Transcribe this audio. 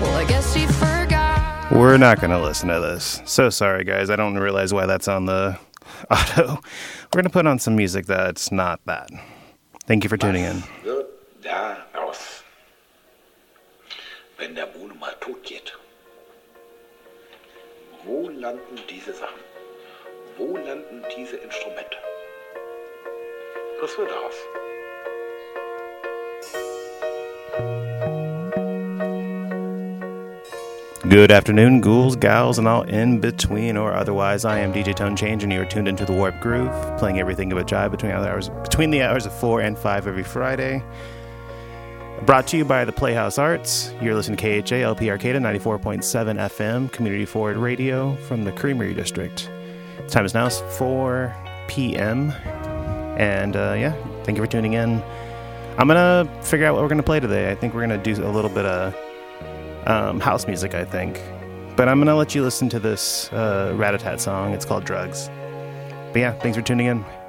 Well, I guess she forgot. We're not going to listen to this. So sorry, guys. I don't realize why that's on the auto. We're going to put on some music that's not that. Thank you for tuning in. Was wird daraus, wenn der Bohne mal tot geht? Wo landen diese Sachen? Wo landen diese Instrumente? Was wird daraus? Good afternoon, ghouls, gals, and all in between or otherwise. I am DJ Tone Change, and you are tuned into the Warp Groove, playing everything of a jive between the hours of 4 and 5 every Friday. Brought to you by the Playhouse Arts. You're listening to KHA LP Arcata 94.7 FM, Community Forward Radio from the Creamery District. The time is now 4 p.m. And thank you for tuning in. I'm going to figure out what we're going to play today. I think we're going to do a little bit of house music, I think. But I'm going to let you listen to this Rat-a-tat song. It's called Drugs. But yeah, thanks for tuning in.